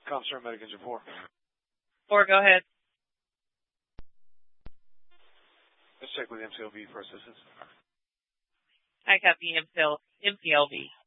Comstar Medic Engine 4. 4, go ahead. Let's check with MCLV for assistance. I copy MPLV.